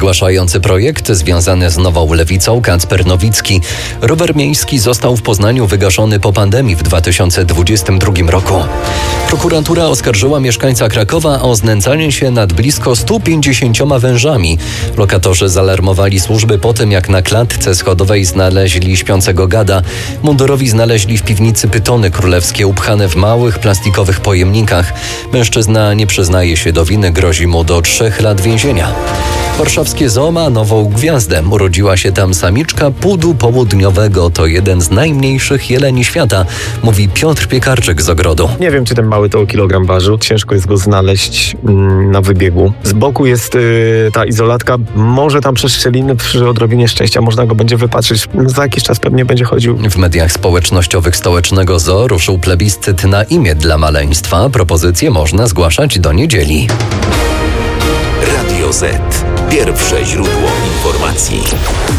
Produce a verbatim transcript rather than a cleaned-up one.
zgłaszający projekt związany z Nową Lewicą, Kacper Nowicki. Rower miejski został w Poznaniu wygaszony po pandemii w dwa tysiące dwudziestym drugim roku. Prokuratura oskarżyła mieszkańca Krakowa o znęcanie się nad blisko stu pięćdziesięcioma wężami. Lokatorzy zaalarmowali służby po tym, jak na klatce schodowej znaleźli śpiącego gada. Mundurowi znaleźli w piwnicy pytony królewskie upchane w małych plastikowych pojemnikach. Mężczyzna nie przyznaje się do winy, grozi mu do trzech lat więzienia. Warszawskie zoo ma nową gwiazdę. Urodziła się tam samiczka pudu południowego. To jeden z najmniejszych jeleni świata, mówi Piotr Piekarczyk z ogrodu. Nie wiem, czy ten mały to kilogram ważył. Ciężko jest go znaleźć mm, na wybiegu. Z boku jest y, ta izolatka. Może tam przez szczeliny przy odrobinie szczęścia można go będzie wypatrzyć. Za jakiś czas pewnie będzie chodził. W mediach społecznościowych stołecznego zoo ruszył plebiscyt na imię dla maleństwa. Propozycje można zgłaszać do niedzieli. Radio Z. Pierwsze źródło informacji.